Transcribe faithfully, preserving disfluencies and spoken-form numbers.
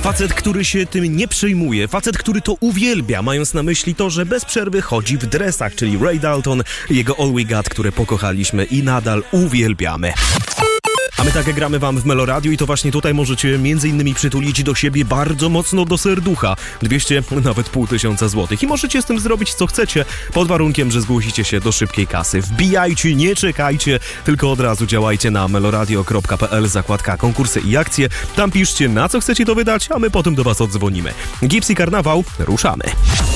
Facet, który się tym nie przejmuje, facet, który to uwielbia, mając na myśli to, że bez przerwy chodzi w dresach, czyli Ray Dalton i jego All We Got, które pokochaliśmy i nadal uwielbiamy. A my tak gramy wam w Meloradiu i to właśnie tutaj możecie między innymi przytulić do siebie bardzo mocno do serducha. dwieście, nawet pół tysiąca złotych. I możecie z tym zrobić co chcecie, pod warunkiem, że zgłosicie się do szybkiej kasy. Wbijajcie, nie czekajcie, tylko od razu działajcie na meloradio kropka p l, zakładka konkursy i akcje. Tam piszcie, na co chcecie to wydać, a my potem do was odzwonimy. Gipsy Karnawał, ruszamy.